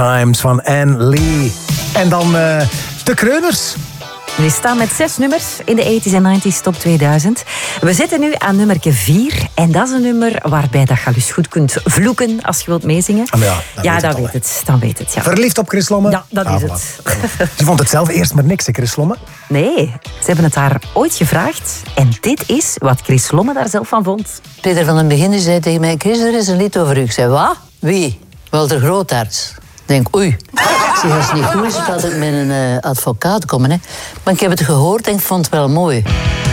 Times van Anne Lee. En dan de Kreuners. We staan met 6 nummers in de 80s en 90s top 2000. We zitten nu aan nummer 4. En dat is een nummer waarbij dat je al eens goed kunt vloeken als je wilt meezingen. Dan weet het. Ja. Verliefd op Chris Lomme? Ja, dat is het. Ze vond het zelf eerst maar niks, hè, Chris Lomme? Nee, ze hebben het haar ooit gevraagd. En dit is wat Chris Lomme daar zelf van vond. Peter van den Beginnen zei tegen mij... Chris, er is een lied over u. Ik zei, wat? Wie? Walter Grootaerts. Ik denk, oei. Ik zeg, als het niet goed is, gaat het met een advocaat komen. Hè. Maar ik heb het gehoord en ik vond het wel mooi.